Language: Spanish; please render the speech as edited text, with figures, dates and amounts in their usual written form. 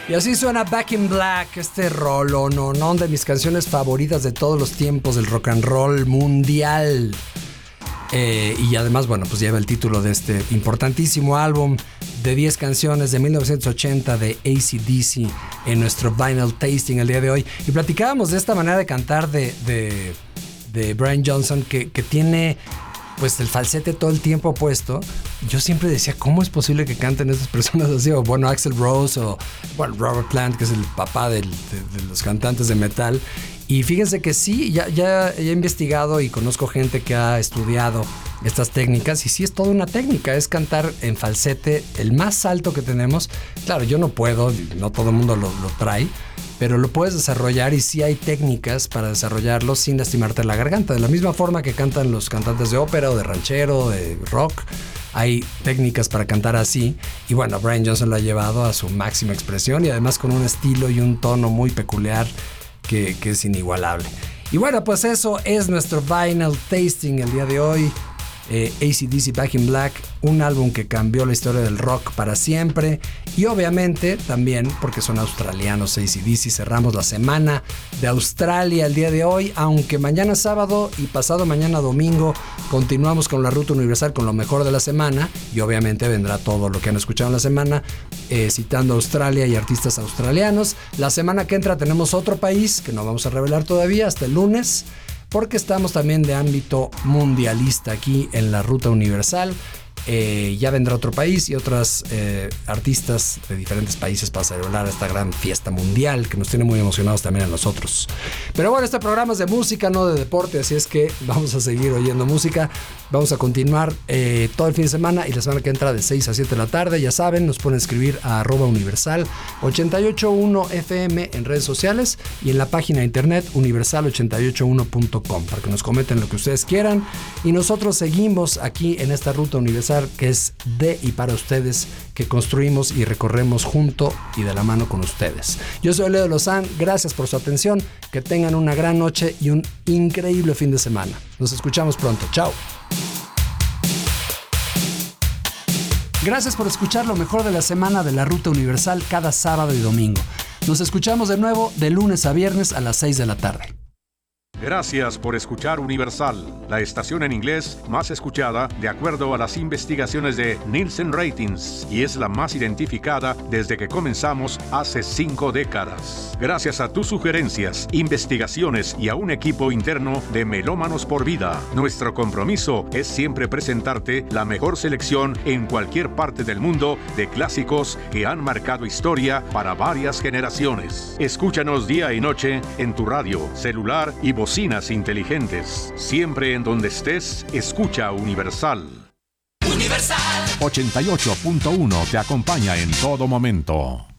Y así suena Back in Black, este rolo, no, de mis canciones favoritas de todos los tiempos del rock and roll mundial. Y además, bueno, pues lleva el título de este importantísimo álbum de 10 canciones de 1980 de AC/DC en nuestro Vinyl Tasting el día de hoy. Y platicábamos de esta manera de cantar de Brian Johnson que tiene pues el falsete todo el tiempo puesto. Yo siempre decía, ¿cómo es posible que canten estas personas así? O bueno, Axl Rose o bueno, Robert Plant, que es el papá de los cantantes de metal. Y fíjense que sí, ya he investigado y conozco gente que ha estudiado estas técnicas y sí es toda una técnica, es cantar en falsete el más alto que tenemos. Claro, yo no puedo, no todo el mundo lo trae, pero lo puedes desarrollar y sí hay técnicas para desarrollarlo sin lastimarte la garganta. De la misma forma que cantan los cantantes de ópera o de ranchero, de rock, hay técnicas para cantar así. Y bueno, Brian Johnson lo ha llevado a su máxima expresión y además con un estilo y un tono muy peculiar que es inigualable. Y bueno, pues eso es nuestro Vinyl Tasting el día de hoy. AC/DC Back in Black, un álbum que cambió la historia del rock para siempre. Y obviamente también porque son australianos AC/DC, cerramos la semana de Australia el día de hoy, aunque mañana sábado y pasado mañana domingo continuamos con la Ruta Universal con lo mejor de la semana. Y obviamente vendrá todo lo que han escuchado en la semana, citando Australia y artistas australianos. La semana que entra tenemos otro país que no vamos a revelar todavía hasta el lunes, porque estamos también de ámbito mundialista aquí en la Ruta Universal. Ya vendrá otro país y otros artistas de diferentes países para celebrar esta gran fiesta mundial que nos tiene muy emocionados también a nosotros. Pero bueno, este programa es de música, no de deporte, así es que vamos a seguir oyendo música. Vamos a continuar todo el fin de semana y la semana que entra de 6 a 7 de la tarde. Ya saben, nos pueden escribir a @universal 881 FM en redes sociales y en la página de internet universal881.com para que nos comenten lo que ustedes quieran. Y nosotros seguimos aquí en esta Ruta Universal que es de y para ustedes, que construimos y recorremos junto y de la mano con ustedes. Yo soy Leo Lozán, gracias por su atención, que tengan una gran noche y un increíble fin de semana. Nos escuchamos pronto, chao. Gracias por escuchar lo mejor de la semana de la Ruta Universal cada sábado y domingo. Nos escuchamos de nuevo de lunes a viernes a las 6 de la tarde. Gracias por escuchar Universal, la estación en inglés más escuchada de acuerdo a las investigaciones de Nielsen Ratings y es la más identificada desde que comenzamos hace 5 décadas. Gracias a tus sugerencias, investigaciones y a un equipo interno de Melómanos por Vida, nuestro compromiso es siempre presentarte la mejor selección en cualquier parte del mundo de clásicos que han marcado historia para varias generaciones. Escúchanos día y noche en tu radio, celular y bocinas inteligentes. Siempre en donde estés, escucha Universal. Universal 88.1 te acompaña en todo momento.